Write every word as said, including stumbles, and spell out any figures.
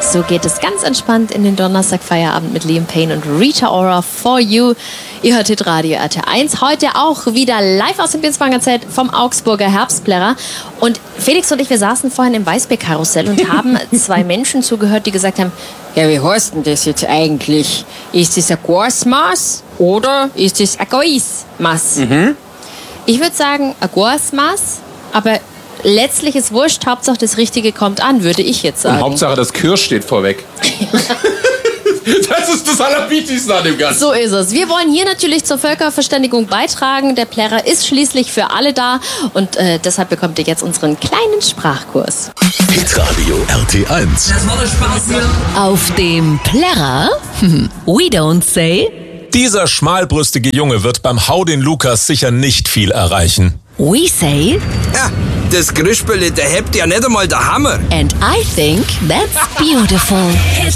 So geht es ganz entspannt in den Donnerstagfeierabend mit Liam Payne und Rita Ora for You. Ihr hört Hitradio R T eins. Heute auch wieder live aus dem Binswanger Zelt vom Augsburger Herbstplärrer. Und Felix und ich, wir saßen vorhin im Weißbierkarussell und haben zwei Menschen zugehört, die gesagt haben, ja, wie heißt denn das jetzt eigentlich? Ist das ein Gasmaß oder ist das ein Geissmaß? Mhm. Ich würde sagen, ein Gasmaß, aber letztlich ist wurscht, Hauptsache das Richtige kommt an, würde ich jetzt sagen. Und Hauptsache das Kirsch steht vorweg. Das ist das Allerwichtigste an dem Ganzen. So ist es. Wir wollen hier natürlich zur Völkerverständigung beitragen. Der Plärrer ist schließlich für alle da und äh, deshalb bekommt ihr jetzt unseren kleinen Sprachkurs. Hitradio R T eins. Das war der Spaß hier. Auf dem Plärrer, we don't say. Dieser schmalbrüstige Junge wird beim Hau den Lukas sicher nicht viel erreichen. We say. Ja, das Grischbele, der hebt ja nicht einmal der Hammer. And I think that's beautiful.